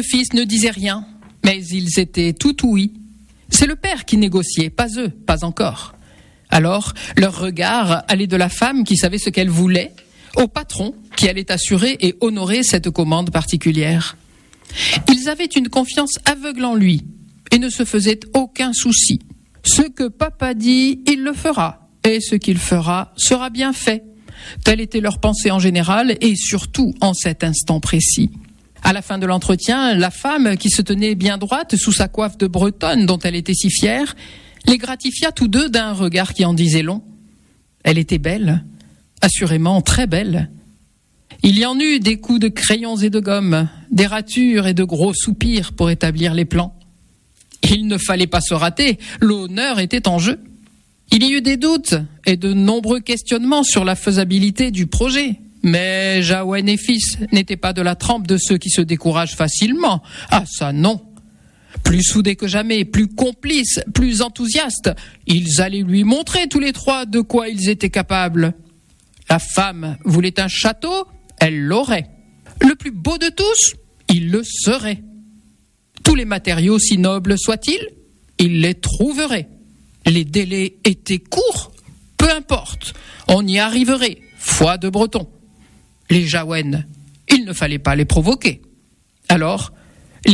deux fils ne disaient rien, mais ils étaient tout ouïs. C'est le père qui négociait, pas eux, pas encore. Alors, leur regard allait de la femme qui savait ce qu'elle voulait au patron qui allait assurer et honorer cette commande particulière. Ils avaient une confiance aveugle en lui et ne se faisaient aucun souci. Ce que papa dit, il le fera, et ce qu'il fera sera bien fait. Telle était leur pensée en général et surtout en cet instant précis. À la fin de l'entretien, la femme, qui se tenait bien droite sous sa coiffe de bretonne dont elle était si fière, les gratifia tous deux d'un regard qui en disait long. Elle était belle, assurément très belle. Il y en eut des coups de crayons et de gomme, des ratures et de gros soupirs pour établir les plans. Il ne fallait pas se rater, l'honneur était en jeu. Il y eut des doutes et de nombreux questionnements sur la faisabilité du projet. Mais Jahouen et fils n'étaient pas de la trempe de ceux qui se découragent facilement. Ah ça non. Plus soudés que jamais, plus complices, plus enthousiastes, ils allaient lui montrer tous les trois de quoi ils étaient capables. La femme voulait un château, elle l'aurait. Le plus beau de tous, il le serait. Tous les matériaux, si nobles soient-ils, il les trouverait. Les délais étaient courts, peu importe, on y arriverait, foi de breton. Les Jahouen, il ne fallait pas les provoquer. Alors,